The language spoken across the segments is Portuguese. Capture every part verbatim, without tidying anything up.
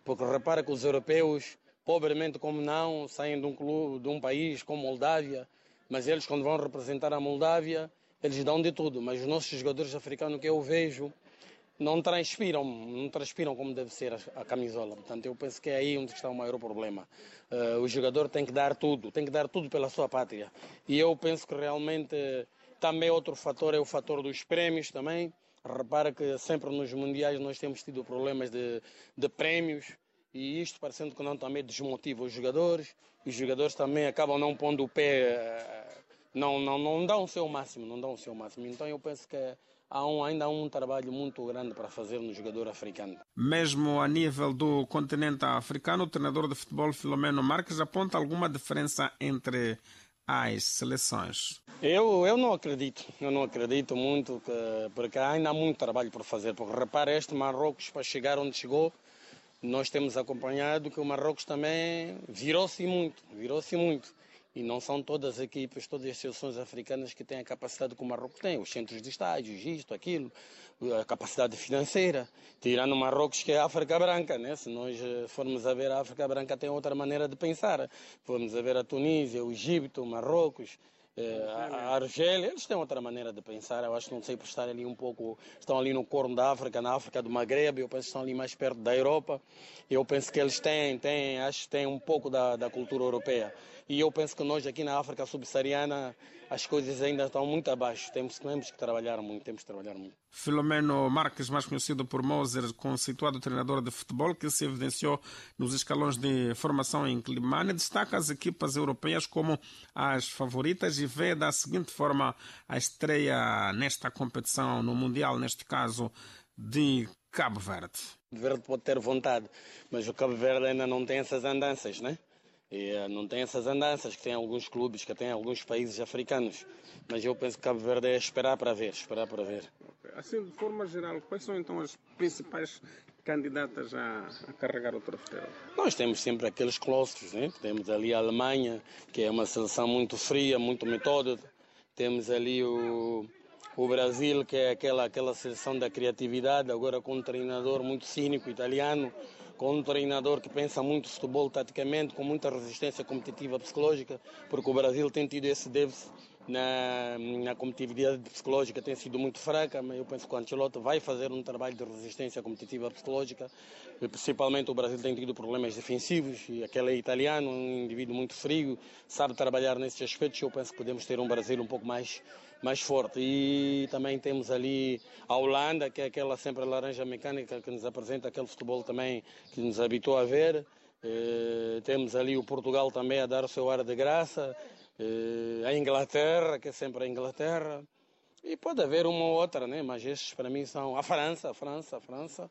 Porque repara que os europeus, pobremente como não, saem de um clube, de um país como Moldávia, mas eles quando vão representar a Moldávia, eles dão de tudo. Mas os nossos jogadores africanos que eu vejo, não transpiram, não transpiram como deve ser a, a camisola. Portanto, eu penso que é aí onde está o maior problema. Uh, o jogador tem que dar tudo, tem que dar tudo pela sua pátria. E eu penso que realmente também outro fator é o fator dos prémios também. Repara que sempre nos mundiais nós temos tido problemas de, de prémios e isto parecendo que não também desmotiva os jogadores. Os jogadores também acabam não pondo o pé, não, não, não dão o seu máximo, não dão o seu máximo. Então eu penso que há um, ainda há um trabalho muito grande para fazer no jogador africano. Mesmo a nível do continente africano, o treinador de futebol Filomeno Marques aponta alguma diferença entre as seleções? Eu, eu não acredito, eu não acredito muito, que, porque ainda há muito trabalho por fazer. Porque repara, este Marrocos, para chegar onde chegou, nós temos acompanhado que o Marrocos também virou-se muito, virou-se muito. E não são todas as equipes, todas as seleções africanas que têm a capacidade que o Marrocos tem, os centros de estádios, isto, aquilo, a capacidade financeira. Tirando o Marrocos, que é a África Branca, né? Se nós formos a ver, a África Branca tem outra maneira de pensar. Formos a ver a Tunísia, o Egito, o Marrocos, a Argélia, eles têm outra maneira de pensar. Eu acho que não sei por estar ali um pouco, estão ali no corno da África, na África do Magreb, eu penso que estão ali mais perto da Europa. Eu penso que eles têm, têm acho que têm um pouco da, da cultura europeia. E eu penso que nós aqui na África subsaariana as coisas ainda estão muito abaixo. Temos, temos que trabalhar muito, temos que trabalhar muito. Filomeno Marques, mais conhecido por Moser, conceituado treinador de futebol que se evidenciou nos escalões de formação em Climane, destaca as equipas europeias como as favoritas e vê da seguinte forma a estreia nesta competição no Mundial, neste caso de Cabo Verde. O Verde pode ter vontade, mas o Cabo Verde ainda não tem essas andanças, né? E, uh, não tem essas andanças que tem alguns clubes, que tem alguns países africanos. Mas eu penso que Cabo Verde é esperar para ver, esperar para ver. Assim, de forma geral, quais são então as principais candidatas a, a carregar o troféu? Nós temos sempre aqueles colossos, né? Temos ali a Alemanha, que é uma seleção muito fria, muito metódica. Temos ali o, o Brasil, que é aquela, aquela seleção da criatividade, agora com um treinador muito cínico, italiano, com um treinador que pensa muito futebol taticamente, com muita resistência competitiva psicológica, porque o Brasil tem tido esse déficit na, na competitividade psicológica, tem sido muito fraca, mas eu penso que o Ancelotti vai fazer um trabalho de resistência competitiva psicológica, e principalmente o Brasil tem tido problemas defensivos, e aquele é italiano, um indivíduo muito frio, sabe trabalhar nesses aspectos, eu penso que podemos ter um Brasil um pouco mais, mais forte. E também temos ali a Holanda, que é aquela sempre a laranja mecânica que nos apresenta aquele futebol também que nos habituou a ver. Eh, temos ali o Portugal também a dar o seu ar de graça, eh, a Inglaterra, que é sempre a Inglaterra, e pode haver uma ou outra, né? Mas estes para mim são a França, a França, a França,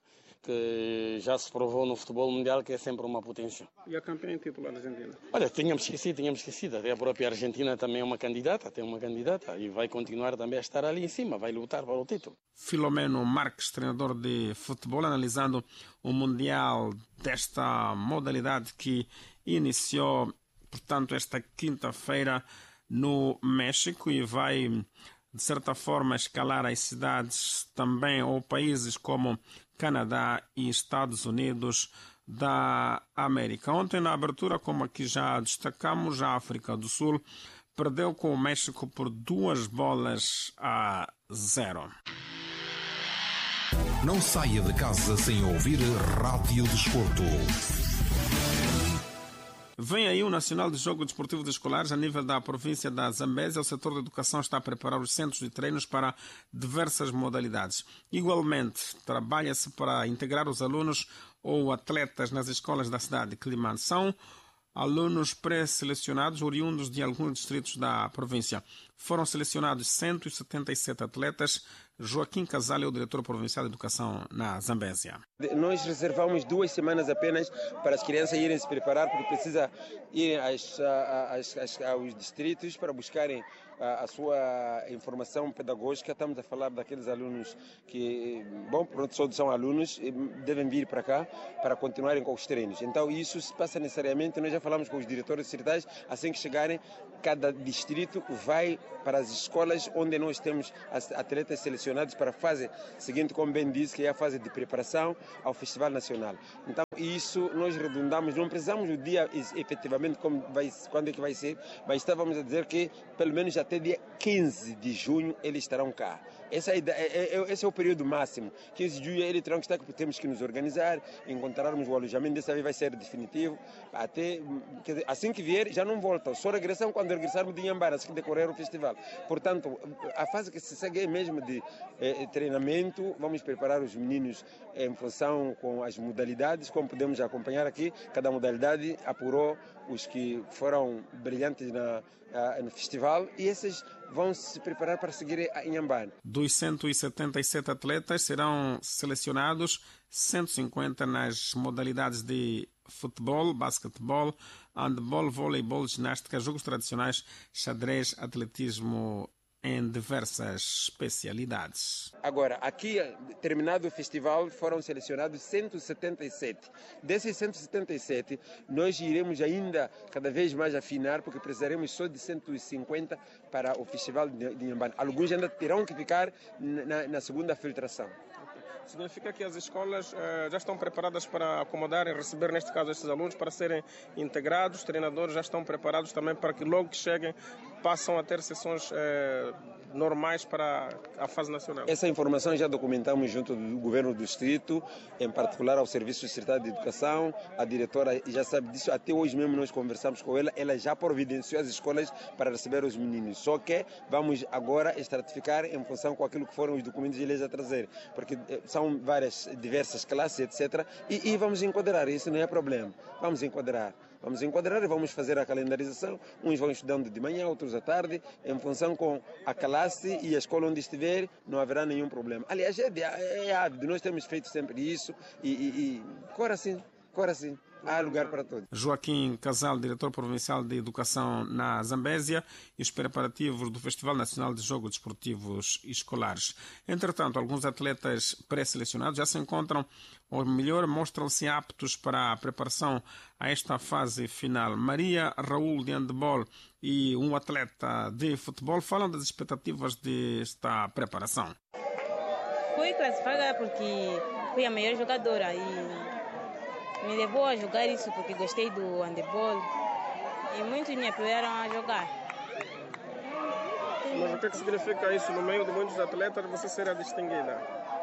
que já se provou no futebol mundial que é sempre uma potência. E a campeã em título, a Argentina? Olha, tínhamos esquecido, tínhamos esquecido, até a própria Argentina também é uma candidata, tem uma candidata e vai continuar também a estar ali em cima, vai lutar para o título. Filomeno Marques, treinador de futebol, analisando o Mundial desta modalidade que iniciou, portanto, esta quinta-feira no México e vai, de certa forma, escalar as cidades também ou países como Canadá e Estados Unidos da América. Ontem, na abertura, como aqui já destacamos, a África do Sul perdeu com o México por duas bolas a zero. Não saia de casa sem ouvir Rádio Desporto. Vem aí o Nacional de Jogo Desportivo de Escolares a nível da província da Zambésia. O setor da educação está a preparar os centros de treinos para diversas modalidades. Igualmente, trabalha-se para integrar os alunos ou atletas nas escolas da cidade de Climane. São alunos pré-selecionados oriundos de alguns distritos da província. Foram selecionados cento e setenta e sete atletas. Joaquim Casal é o diretor provincial de educação na Zambésia. Nós reservamos duas semanas apenas para as crianças irem se preparar, porque precisa ir às, às, às, aos distritos para buscarem a, a sua informação pedagógica. Estamos a falar daqueles alunos que, bom, pronto, só são alunos, devem vir para cá para continuarem com os treinos. Então isso se passa necessariamente, nós já falamos com os diretores distritais, assim que chegarem, cada distrito vai para as escolas onde nós temos atletas selecionados para a fase seguinte, como bem disse, que é a fase de preparação ao Festival Nacional. Então Isso nós redundamos, não precisamos do dia efetivamente como vai, quando é que vai ser, mas estávamos a dizer que pelo menos até dia quinze de junho eles estarão cá. Essa é, é, é, esse é o período máximo. quinze de junho eles terão que estar, temos que nos organizar, encontrarmos o alojamento, dessa vez vai ser definitivo. Até, quer dizer, assim que vier, já não voltam, só regressam quando regressarmos de Inhambane, assim que decorrer o festival. Portanto, a fase que se segue é mesmo de eh, treinamento, vamos preparar os meninos em função com as modalidades, como podemos acompanhar aqui, cada modalidade apurou os que foram brilhantes na, uh, no festival e esses vão se preparar para seguir a Inhambane. Dos cento e setenta e sete atletas serão selecionados cento e cinquenta nas modalidades de futebol, basquetebol, handball, voleibol, ginástica, jogos tradicionais, xadrez, atletismo em diversas especialidades. Agora, aqui, terminado o festival, foram selecionados cento e setenta e sete. Desses cento e setenta e sete, nós iremos ainda cada vez mais afinar, porque precisaremos só de cento e cinquenta para o festival de Inhambane. Alguns ainda terão que ficar na, na segunda filtração. Significa que as escolas eh, já estão preparadas para acomodar e receber, neste caso, estes alunos para serem integrados. Os treinadores já estão preparados também para que logo que cheguem passam a ter sessões eh, normais para a fase nacional. Essa informação já documentamos junto do governo do distrito, em particular ao Serviço Distrital de Educação. A diretora já sabe disso, até hoje mesmo nós conversamos com ela, ela já providenciou as escolas para receber os meninos. Só que vamos agora estratificar em função com aquilo que foram os documentos de leis a trazer, porque são várias, diversas classes, etcétera. E, e vamos enquadrar, isso não é problema. Vamos enquadrar. Vamos enquadrar e vamos fazer a calendarização. Uns vão estudando de manhã, outros à tarde, em função com a classe e a escola onde estiver, não haverá nenhum problema. Aliás, é, é hábito, nós temos feito sempre isso e, e, e corre assim, corre assim. Há lugar para todos. Joaquim Casal, diretor provincial de Educação na Zambésia, e os preparativos do Festival Nacional de Jogos Desportivos Escolares. Entretanto, alguns atletas pré-selecionados já se encontram, ou melhor, mostram-se aptos para a preparação a esta fase final. Maria Raul, de handball, e um atleta de futebol falam das expectativas desta preparação. Fui classificada porque fui a melhor jogadora e me levou a jogar isso porque gostei do handebol e muitos me apoiaram a jogar. Mas o que, é que significa isso no meio de muitos atletas, você ser a distinguida?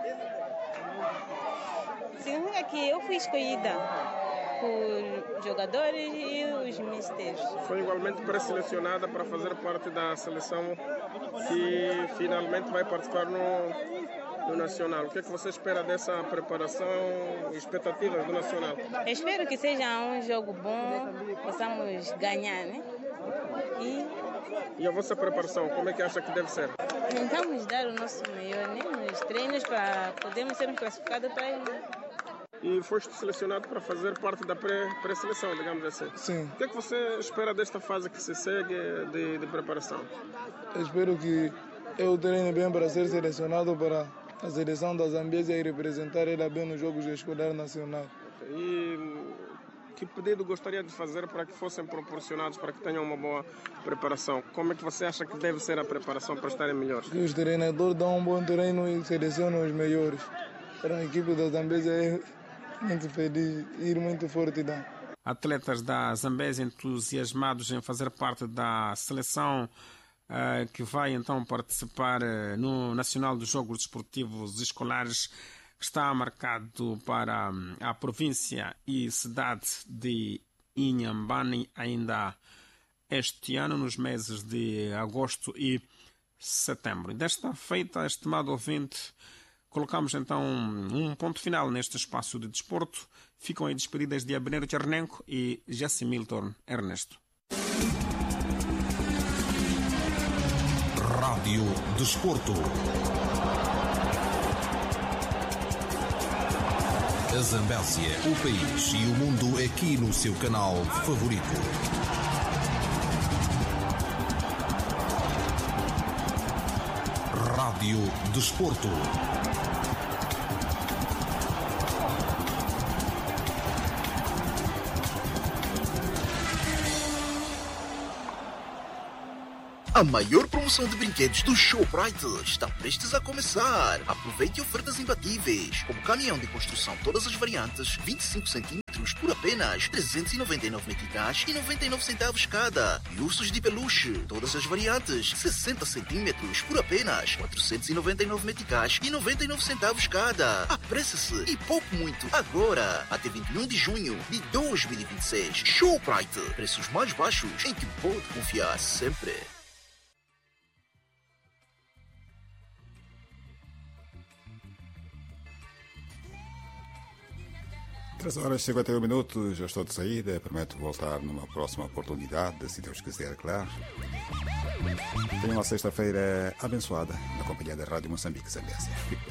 Significa que eu fui escolhida por jogadores e os mistérios. Foi igualmente pré-selecionada para fazer parte da seleção que finalmente vai participar no... do Nacional. O que é que você espera dessa preparação e expectativas do Nacional? Eu espero que seja um jogo bom, possamos ganhar, né? E... e a vossa preparação, como é que acha que deve ser? Tentamos dar o nosso melhor, né? Nos treinos para podermos ser classificados para ele. E foste selecionado para fazer parte da pré, pré-seleção, digamos assim. Sim. O que é que você espera desta fase que se segue de, de preparação? Eu espero que eu treine bem para ser selecionado para a seleção da Zambésia e representar ela bem nos Jogos Escolares Nacionais. E que pedido gostaria de fazer para que fossem proporcionados, para que tenham uma boa preparação? Como é que você acha que deve ser a preparação para estarem melhores? Que os treinadores dão um bom treino e selecionam os melhores. Para a equipe da Zambésia é muito feliz e ir muito forte. Dá. Atletas da Zambésia entusiasmados em fazer parte da seleção Uh, que vai então participar uh, no Nacional dos Jogos Desportivos Escolares, que está marcado para um, a província e cidade de Inhambane ainda este ano, nos meses de agosto e setembro. Desta feita, estimado ouvinte, colocamos então um ponto final neste espaço de desporto. Ficam aí despedidas de Abner Chernenko e Jesse Milton Ernesto. Rádio Desporto. A Zambésia, o país e o mundo aqui no seu canal favorito. Rádio Desporto. A maior promoção de brinquedos do Shoprite está prestes a começar. Aproveite ofertas imbatíveis, como caminhão de construção todas as variantes, vinte e cinco centímetros metros por apenas trezentos e noventa e nove meticais e noventa e nove centavos cada. E ursos de peluche, todas as variantes, sessenta centímetros por apenas quatrocentos e noventa e nove meticais e noventa e nove centavos cada. Apresse-se e poupe muito agora, até vinte e um de junho de dois mil e vinte e seis. Showprite, preços mais baixos em que pode confiar sempre. três horas e cinquenta e um minutos, já estou de saída. Prometo voltar numa próxima oportunidade, se Deus quiser, claro. Tenha uma sexta-feira abençoada na companhia da Rádio Moçambique Zambésia. Fique bem.